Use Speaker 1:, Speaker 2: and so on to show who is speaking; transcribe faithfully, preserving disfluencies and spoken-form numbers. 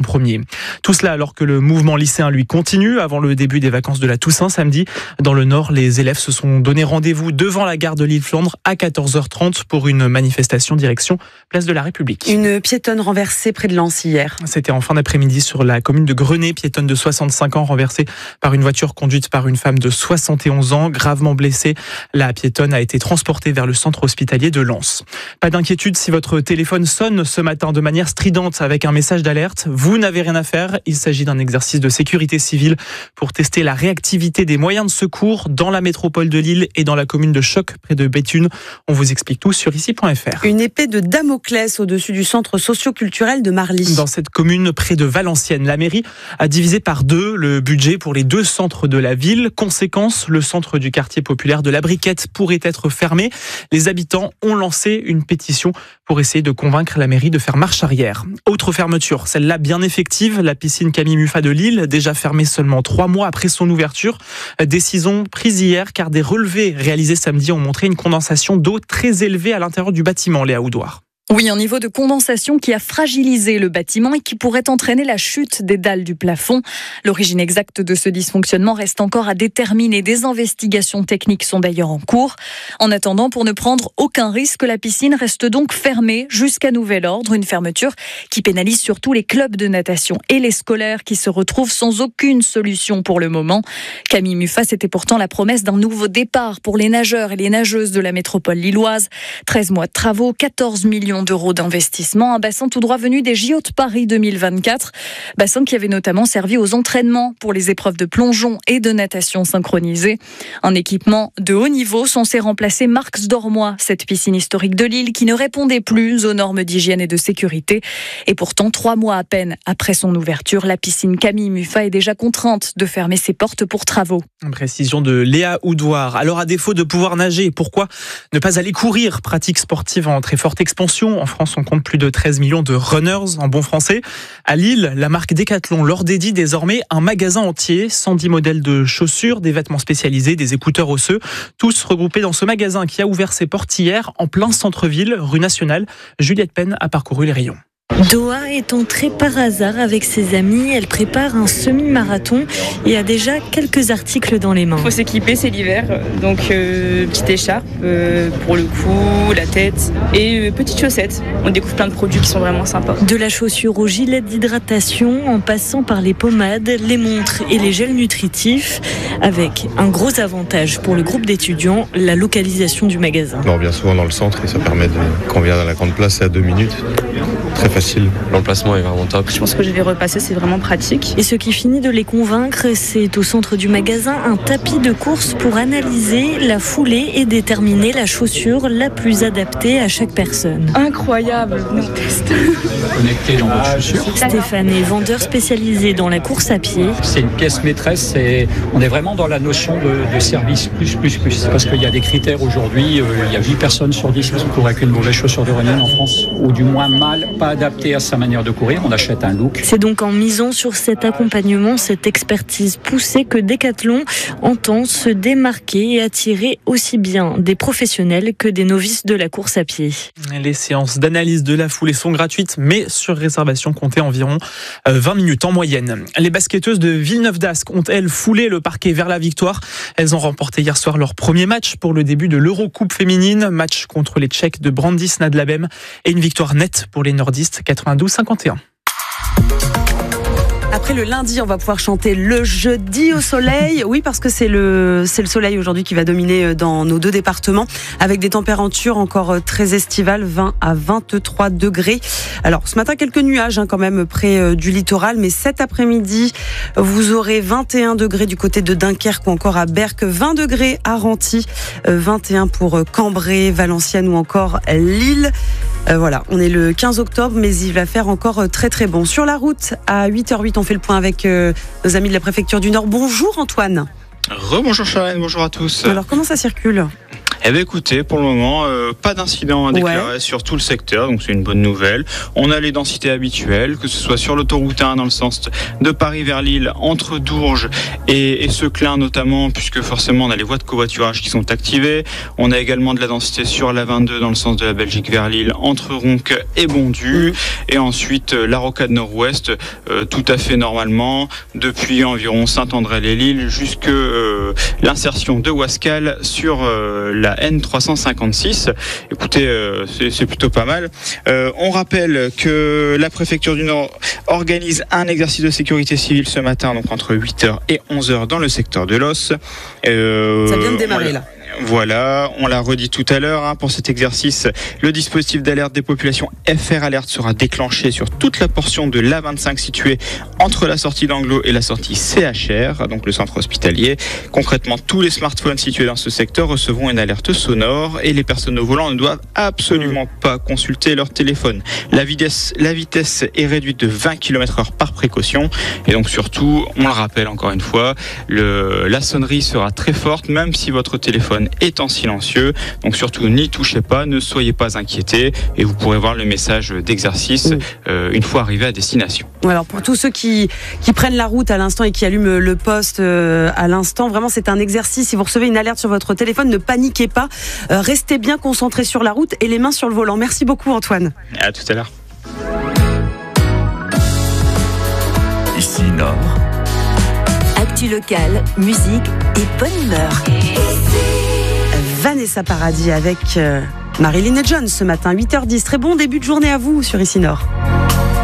Speaker 1: premier. Tout cela alors que le mouvement lycéen lui continue avant le début des vacances de la Toussaint samedi. Dans le Nord, les élèves se sont donné rendez-vous devant la gare de Lille-Flandre à quatorze heures trente pour une manifestation direction Place de la République.
Speaker 2: Une piétonne renversée près de Lens hier.
Speaker 1: C'était en fin d'après-midi sur la commune de Grenay, piétonne de soixante-cinq ans renversée par une voiture conduite par une femme de soixante et onze ans, gravement blessée. La piétonne a été transportée vers le centre hospitalier de Lens. Pas d'inquiétude si votre téléphone sonne ce matin de manière stridente avec un message d'alerte. Vous n'avez rien à faire. Il s'agit d'un exercice de sécurité civile pour tester la réactivité des moyens de secours dans la métropole de Lille et dans la commune de Choc près de Béthune. On vous explique tout sur ici point f r.
Speaker 2: Une épée de Damoclès au-dessus du centre socio-culturel de Marly.
Speaker 1: Dans cette commune près de Valenciennes, la mairie a divisé par deux le budget pour les deux centres de la ville. Conséquence, le centre du quartier populaire de la Briquette pourrait être fermé. Les habitants ont lancé une pétition pour essayer de convaincre la mairie de faire marche arrière. Autre fermeture, celle-là bien effective, la piscine Camille Muffat de Lille, déjà fermée seulement trois mois après son ouverture. Décision prise hier car des relevés réalisés samedi ont montré une condensation d'eau très élevée à l'intérieur du bâtiment, Léa Oudouard.
Speaker 3: Oui, un niveau de condensation qui a fragilisé le bâtiment et qui pourrait entraîner la chute des dalles du plafond. L'origine exacte de ce dysfonctionnement reste encore à déterminer. Des investigations techniques sont d'ailleurs en cours. En attendant, pour ne prendre aucun risque, la piscine reste donc fermée jusqu'à nouvel ordre. Une fermeture qui pénalise surtout les clubs de natation et les scolaires qui se retrouvent sans aucune solution pour le moment. Camille Muffat, c'était pourtant la promesse d'un nouveau départ pour les nageurs et les nageuses de la métropole lilloise. treize mois de travaux, quatorze millions d'euros d'investissement, un bassin tout droit venu des J O de Paris deux mille vingt-quatre, bassin qui avait notamment servi aux entraînements pour les épreuves de plongeon et de natation synchronisée. Un équipement de haut niveau censé remplacer Marx d'Ormois, cette piscine historique de Lille qui ne répondait plus aux normes d'hygiène et de sécurité. Et pourtant, trois mois à peine après son ouverture, la piscine Camille Muffat est déjà contrainte de fermer ses portes pour travaux.
Speaker 1: Précision de Léa Oudouard. Alors à défaut de pouvoir nager, pourquoi ne pas aller courir? Pratique sportive en très forte expansion. En France, on compte plus de treize millions de runners en bon français. À Lille, la marque Decathlon leur dédie désormais un magasin entier, cent dix modèles de chaussures, des vêtements spécialisés, des écouteurs osseux, tous regroupés dans ce magasin qui a ouvert ses portes hier en plein centre-ville, rue Nationale. Juliette Penn a parcouru les rayons.
Speaker 4: Doha est entrée par hasard avec ses amis. Elle prépare un semi-marathon et a déjà quelques articles dans les mains.
Speaker 5: Il faut s'équiper, c'est l'hiver. Donc, euh, petite écharpe euh, pour le cou, la tête et euh, petites chaussettes. On découvre plein de produits qui sont vraiment sympas.
Speaker 4: De la chaussure au gilet d'hydratation, en passant par les pommades, les montres et les gels nutritifs, avec un gros avantage pour le groupe d'étudiants, la localisation du magasin.
Speaker 6: On revient souvent dans le centre et ça permet de, quand on vient dans la grande place, c'est à deux minutes. Très facile. L'emplacement est vraiment top.
Speaker 5: Je pense que je vais repasser, c'est vraiment pratique.
Speaker 4: Et ce qui finit de les convaincre, c'est au centre du magasin un tapis de course pour analyser la foulée et déterminer la chaussure la plus adaptée à chaque personne.
Speaker 5: Incroyable, on teste.
Speaker 7: Connecté dans votre chaussure.
Speaker 4: Stéphane est vendeur spécialisé dans la course à pied.
Speaker 7: C'est une pièce maîtresse et on est vraiment dans la notion de, de service plus, plus, plus. Parce qu'il y a des critères aujourd'hui, euh, il y a huit personnes sur dix qui courent avec une mauvaise chaussure de running en France, ou du moins mal, pas adapté à sa manière de courir, on achète un look.
Speaker 4: C'est donc en misant sur cet accompagnement, cette expertise poussée que Decathlon entend se démarquer et attirer aussi bien des professionnels que des novices de la course à pied.
Speaker 1: Les séances d'analyse de la foulée sont gratuites, mais sur réservation comptez environ vingt minutes en moyenne. Les basketteuses de Villeneuve-d'Ascq ont, elles, foulé le parquet vers la victoire. Elles ont remporté hier soir leur premier match pour le début de l'Eurocoupe féminine, match contre les Tchèques de Brandis Nadlabem, et une victoire nette pour les nordistes, quatre-vingt-douze à cinquante et un.
Speaker 2: Après le lundi, on va pouvoir chanter le jeudi au soleil. Oui, parce que c'est le, c'est le soleil aujourd'hui qui va dominer dans nos deux départements, avec des températures encore très estivales, vingt à vingt-trois degrés. Alors, ce matin, quelques nuages hein, quand même près du littoral, mais cet après-midi, vous aurez vingt et un degrés du côté de Dunkerque ou encore à Berck, vingt degrés à Renty, vingt et un pour Cambrai, Valenciennes ou encore Lille. Euh, voilà, on est le quinze octobre, mais il va faire encore très très bon. Sur la route, à huit heures huit, on fait le point avec euh, nos amis de la préfecture du Nord. Bonjour Antoine.
Speaker 8: Rebonjour Charlène, bonjour à tous.
Speaker 2: Alors comment ça circule ?
Speaker 8: Eh bien écoutez, pour le moment, euh, pas d'incident à déclarer ouais. sur tout le secteur, donc c'est une bonne nouvelle. On a les densités habituelles, que ce soit sur l'autoroute un dans le sens de Paris vers Lille, entre Dourges et, et Seclin notamment, puisque forcément on a les voies de covoiturage qui sont activées. On a également de la densité sur la vingt-deux dans le sens de la Belgique vers Lille, entre Ronques et Bondu. Mmh. Et ensuite la rocade nord-ouest, euh, tout à fait normalement, depuis environ Saint-André-les-Lilles jusque euh, l'insertion de Wascal sur euh, la N trois cent cinquante-six. Écoutez, euh, c'est, c'est plutôt pas mal. Euh, on rappelle que la préfecture du Nord organise un exercice de sécurité civile ce matin, donc entre huit heures et onze heures dans le secteur de l'Oss.
Speaker 2: Euh, Ça vient de démarrer là.
Speaker 8: Voilà, on l'a redit tout à l'heure, hein, pour cet exercice, le dispositif d'alerte des populations F R Alert sera déclenché sur toute la portion de l'A vingt-cinq située entre la sortie d'Anglo et la sortie C H R, donc le centre hospitalier. Concrètement, tous les smartphones situés dans ce secteur recevront une alerte sonore et les personnes au volant ne doivent absolument pas consulter leur téléphone. La vitesse, la vitesse est réduite de vingt kilomètres heure par précaution et donc surtout, on le rappelle encore une fois, le, la sonnerie sera très forte même si votre téléphone est en silencieux, donc surtout n'y touchez pas, ne soyez pas inquiétés et vous pourrez voir le message d'exercice oui. euh, une fois arrivé à destination.
Speaker 2: Alors pour tous ceux qui, qui prennent la route à l'instant et qui allument le poste euh, à l'instant, vraiment c'est un exercice. Si vous recevez une alerte sur votre téléphone, ne paniquez pas, euh, restez bien concentrés sur la route et les mains sur le volant. Merci beaucoup Antoine.
Speaker 8: À tout à l'heure.
Speaker 9: Ici Nord.
Speaker 10: Actu locale, musique et bonne humeur.
Speaker 2: Vanessa Paradis avec euh, Marilyn et John ce matin, huit heures dix. Très bon début de journée à vous sur Ici Nord.